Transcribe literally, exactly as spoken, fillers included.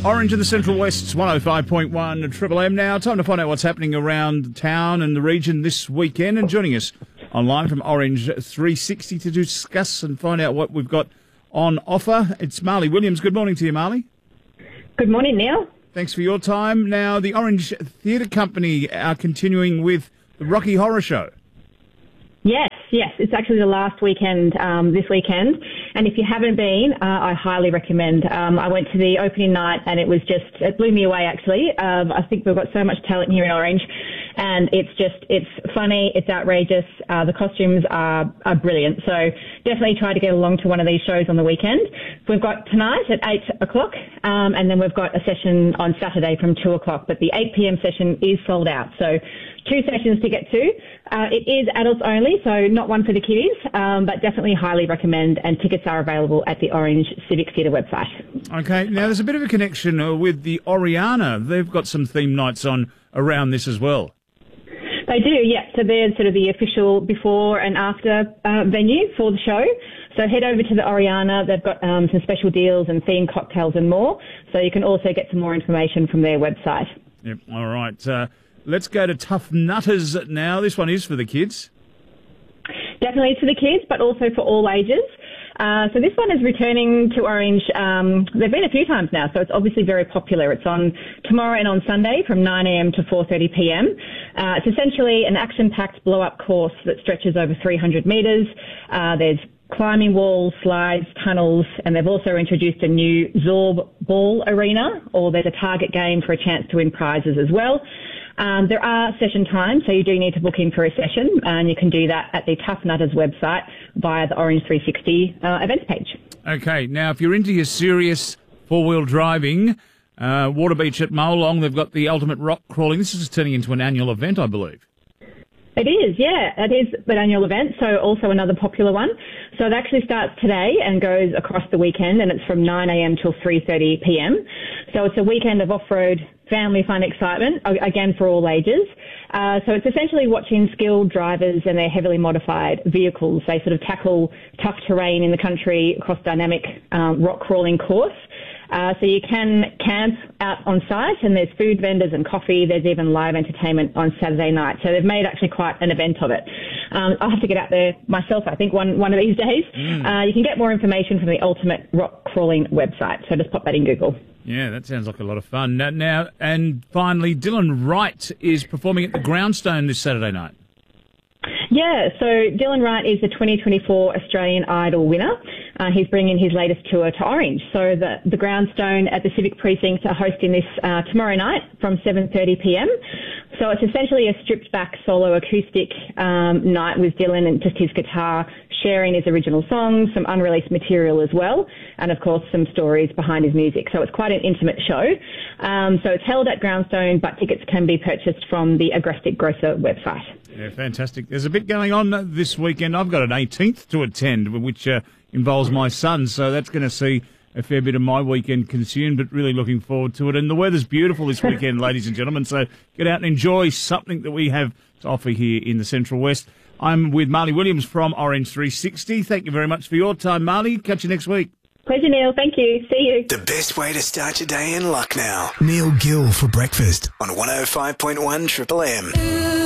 Orange in the Central West's one oh five point one Triple M now. Time to find out what's happening around town and the region this weekend. And joining us online from Orange three sixty to discuss and find out what we've got on offer, it's Marley Williams. Good morning to you, Marley. Good morning, Neil. Thanks for your time. Now, the Orange Theatre Company are continuing with the Rocky Horror Show. Yes, yes. It's actually the last weekend, um, this weekend. And if you haven't been, uh, I highly recommend. Um, I went to the opening night and it was just, it blew me away actually. Um, I think we've got so much talent here in Orange and it's just, it's funny, it's outrageous. Uh, the costumes are, are brilliant. So definitely try to get along to one of these shows on the weekend. We've got tonight at eight o'clock um, and then we've got a session on Saturday from two o'clock. But the eight p.m. session is sold out. So two sessions to get to. Uh, it is adults only, so not one for the kiddies, um, but definitely highly recommend, and tickets are available at the Orange Civic Theatre website. Okay, now there's a bit of a connection uh, with the Oriana. They've got some theme nights on around this as well. They do, yeah. So they're sort of the official before and after uh, venue for the show. So head over to the Oriana. They've got um, some special deals and themed cocktails and more. So you can also get some more information from their website. Yep, all right. Uh, Let's go to Tough Nutters now. This one is for the kids. Definitely it's for the kids, but also for all ages. Uh, so this one is returning to Orange. Um, they've been a few times now, so it's obviously very popular. It's on tomorrow and on Sunday from nine a.m. to four thirty p.m. Uh, it's essentially an action-packed blow-up course that stretches over three hundred metres. Uh, there's climbing walls, slides, tunnels, and they've also introduced a new Zorb ball arena, or there's a target game for a chance to win prizes as well. Um, there are session times, so you do need to book in for a session, and you can do that at the Tough Nutters website via the Orange three sixty uh, events page. Okay, now if you're into your serious four-wheel driving, uh, Waterbeach at Molong, they've got the ultimate rock crawling. This is turning into an annual event, I believe. It is, yeah. It is an annual event, so also another popular one. So it actually starts today and goes across the weekend, and it's from nine a.m. till three thirty p.m. So it's a weekend of off-road family fun excitement, again for all ages. Uh, so it's essentially watching skilled drivers and their heavily modified vehicles. They sort of tackle tough terrain in the country across dynamic um, rock crawling course. Uh, so you can camp out on site, and there's food vendors and coffee. There's even live entertainment on Saturday night. So they've made actually quite an event of it. Um, I'll have to get out there myself, I think, one, one of these days. Mm. Uh, you can get more information from the Ultimate Rock Crawling website. So just pop that in Google. Yeah, that sounds like a lot of fun. Now, now and finally, Dylan Wright is performing at the Groundstone this Saturday night. Yeah, so Dylan Wright is the twenty twenty-four Australian Idol winner. Uh, he's bringing his latest tour to Orange. So the, the Groundstone at the Civic Precinct are hosting this uh, tomorrow night from seven thirty p.m. So it's essentially a stripped-back solo acoustic um, night with Dylan and just his guitar, sharing his original songs, some unreleased material as well, and of course some stories behind his music. So it's quite an intimate show. Um, so it's held at Groundstone, but tickets can be purchased from the Agrestic Grocer website. Yeah, fantastic. There's a bit going on this weekend. I've got an eighteenth to attend, which uh, involves my son, so that's going to see a fair bit of my weekend consumed, but really looking forward to it. And the weather's beautiful this weekend, ladies and gentlemen, so get out and enjoy something that we have to offer here in the Central West. I'm with Marley Williams from Orange three sixty. Thank you very much for your time, Marley. Catch you next week. Pleasure, Neil. Thank you. See you. The best way to start your day in Lucknow. Neil Gill for breakfast on one oh five point one Triple M.